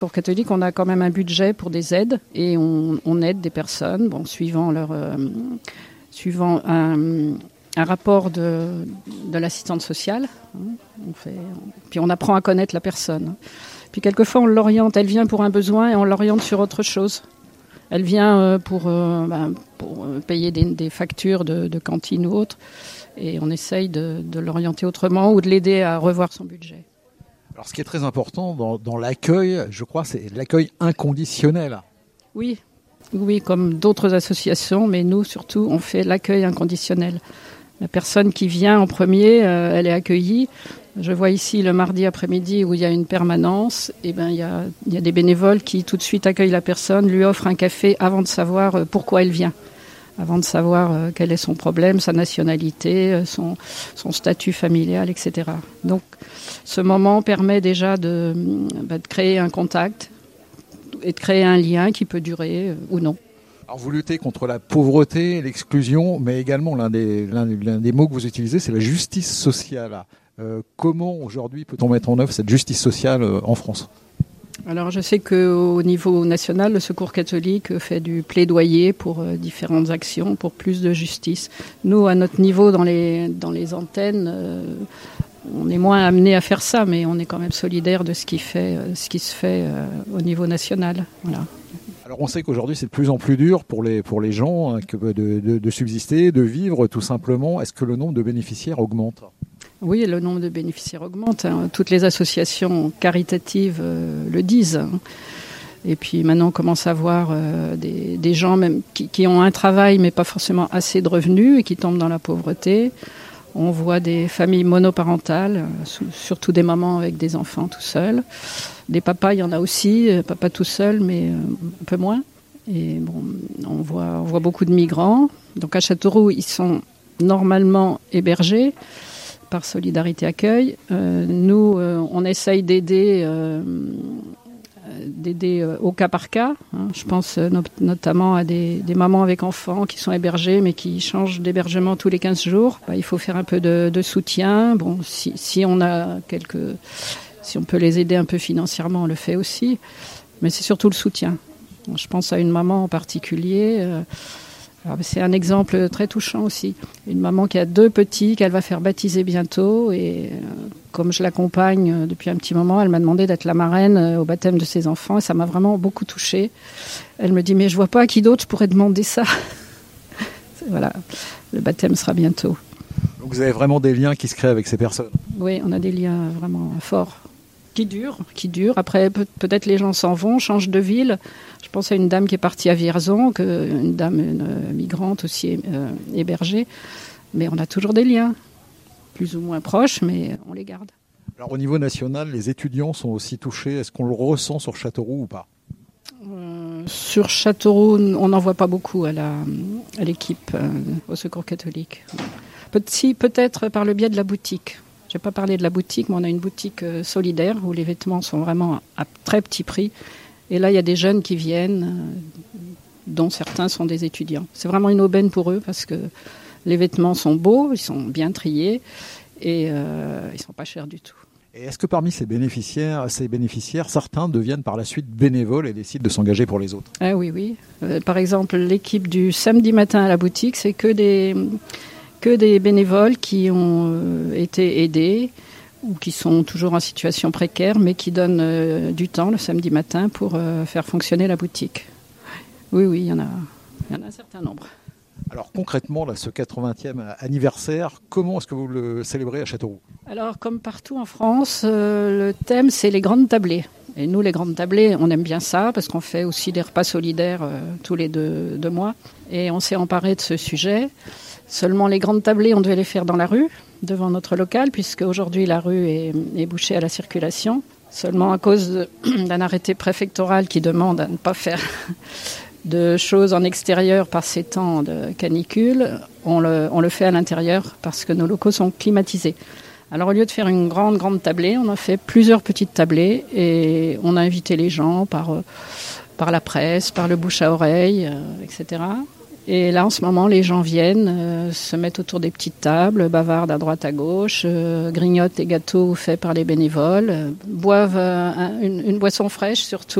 Pour catholique, on a quand même un budget pour des aides et on aide des personnes, suivant un rapport de l'assistante sociale. Puis on apprend à connaître la personne. Puis quelquefois on l'oriente, elle vient pour un besoin et on l'oriente sur autre chose. Elle vient pour payer des factures de cantine ou autre, et on essaye de l'orienter autrement ou de l'aider à revoir son budget. Alors, ce qui est très important dans l'accueil, je crois, c'est l'accueil inconditionnel. Oui, comme d'autres associations, mais nous, surtout, on fait l'accueil inconditionnel. La personne qui vient en premier, elle est accueillie. Je vois ici le mardi après-midi où il y a une permanence. Il y a des bénévoles qui tout de suite accueillent la personne, lui offrent un café avant de savoir pourquoi elle vient, avant de savoir quel est son problème, sa nationalité, son statut familial, etc. Donc, ce moment permet déjà de créer un contact et de créer un lien qui peut durer ou non. Alors vous luttez contre la pauvreté, l'exclusion, mais également l'un des mots que vous utilisez, c'est la justice sociale. Comment aujourd'hui peut-on mettre en œuvre cette justice sociale en France ? Alors je sais qu'au niveau national, le Secours catholique fait du plaidoyer pour différentes actions, pour plus de justice. Nous, à notre niveau, dans les antennes, on est moins amené à faire ça, mais on est quand même solidaire de ce qui se fait au niveau national. Voilà. Alors on sait qu'aujourd'hui c'est de plus en plus dur pour les gens de subsister, de vivre tout simplement. Est-ce que le nombre de bénéficiaires augmente ? Oui, le nombre de bénéficiaires augmente. Toutes les associations caritatives le disent. Et puis maintenant, on commence à voir des gens même qui ont un travail mais pas forcément assez de revenus et qui tombent dans la pauvreté. On voit des familles monoparentales, surtout des mamans avec des enfants tout seuls. Des papas, il y en a aussi, papa tout seul, mais un peu moins. Et on voit beaucoup de migrants. Donc à Châteauroux, ils sont normalement hébergés par Solidarité Accueil. Nous, on essaye d'aider au cas par cas. Je pense notamment à des mamans avec enfants qui sont hébergées mais qui changent d'hébergement tous les 15 jours. Il faut faire un peu de soutien. Si on peut les aider un peu financièrement, on le fait aussi. Mais c'est surtout le soutien. Je pense à une maman en particulier. C'est un exemple très touchant aussi. Une maman qui a 2 petits qu'elle va faire baptiser bientôt et comme je l'accompagne depuis un petit moment, elle m'a demandé d'être la marraine au baptême de ses enfants et ça m'a vraiment beaucoup touchée. Elle me dit mais je vois pas à qui d'autre je pourrais demander ça. Voilà, le baptême sera bientôt. Donc vous avez vraiment des liens qui se créent avec ces personnes ? Oui, on a des liens vraiment forts. Qui durent. Après, peut-être les gens s'en vont, changent de ville. Je pense à une dame qui est partie à Vierzon, une migrante aussi hébergée. Mais on a toujours des liens, plus ou moins proches, mais on les garde. Alors au niveau national, les étudiants sont aussi touchés. Est-ce qu'on le ressent sur Châteauroux ou pas ? Sur Châteauroux, on n'en voit pas beaucoup à l'équipe, au Secours catholique. Peut-être par le biais de la boutique. Je n'ai pas parlé de la boutique, mais on a une boutique solidaire où les vêtements sont vraiment à très petit prix. Et là, il y a des jeunes qui viennent, dont certains sont des étudiants. C'est vraiment une aubaine pour eux parce que les vêtements sont beaux, ils sont bien triés et ils ne sont pas chers du tout. Et est-ce que parmi ces bénéficiaires, certains deviennent par la suite bénévoles et décident de s'engager pour les autres ? Ah oui. Par exemple, l'équipe du samedi matin à la boutique, c'est que des bénévoles qui ont été aidés ou qui sont toujours en situation précaire, mais qui donnent du temps le samedi matin pour faire fonctionner la boutique. Oui, il y en a un certain nombre. Alors concrètement, là, ce 80e anniversaire, comment est-ce que vous le célébrez à Châteauroux ? Alors comme partout en France, le thème c'est les grandes tablées. Et nous, les grandes tablées, on aime bien ça parce qu'on fait aussi des repas solidaires tous les deux mois. Et on s'est emparé de ce sujet. Seulement les grandes tablées, on devait les faire dans la rue, devant notre local, puisque aujourd'hui la rue est bouchée à la circulation. Seulement à cause d'un arrêté préfectoral qui demande à ne pas faire de choses en extérieur par ces temps de canicule, on le fait à l'intérieur parce que nos locaux sont climatisés. Alors au lieu de faire une grande tablée, on a fait plusieurs petites tablées et on a invité les gens par la presse, par le bouche à oreille, etc. Et là, en ce moment, les gens viennent, se mettent autour des petites tables, bavardent à droite à gauche, grignotent les gâteaux faits par les bénévoles, boivent une boisson fraîche surtout.